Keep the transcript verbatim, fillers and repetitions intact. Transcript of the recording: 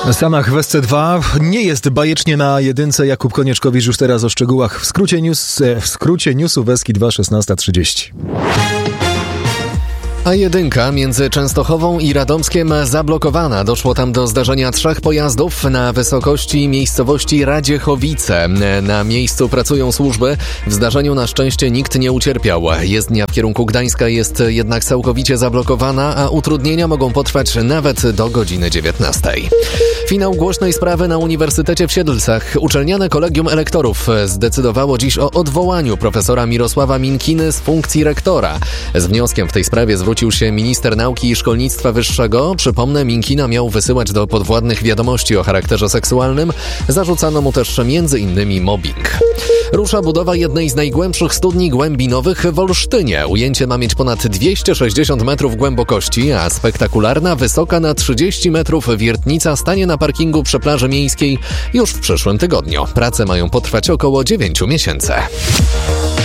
Sanach w S C dwa nie jest bajecznie na jedynce. Jakub Konieczkowicz już teraz o szczegółach w skrócie, news, w skrócie newsu w S K I dwa szesnasta trzydzieści. A jedynka między Częstochową i Radomskiem zablokowana. Doszło tam do zdarzenia trzech pojazdów na wysokości miejscowości Radziechowice. Na miejscu pracują służby. W zdarzeniu na szczęście nikt nie ucierpiał. Jezdnia w kierunku Gdańska jest jednak całkowicie zablokowana, a utrudnienia mogą potrwać nawet do godziny dziewiętnastej. Finał głośnej sprawy na Uniwersytecie w Siedlcach. Uczelniane Kolegium Elektorów zdecydowało dziś o odwołaniu profesora Mirosława Minkiny z funkcji rektora. Z wnioskiem w tej sprawie zwrócił Zwrócił się minister nauki i szkolnictwa wyższego. Przypomnę, Minkina miał wysyłać do podwładnych wiadomości o charakterze seksualnym. Zarzucano mu też między innymi mobbing. Rusza budowa jednej z najgłębszych studni głębinowych w Olsztynie. Ujęcie ma mieć ponad dwieście sześćdziesiąt metrów głębokości, a spektakularna, wysoka na trzydzieści metrów wiertnica stanie na parkingu przy plaży miejskiej już w przyszłym tygodniu. Prace mają potrwać około dziewięciu miesięcy.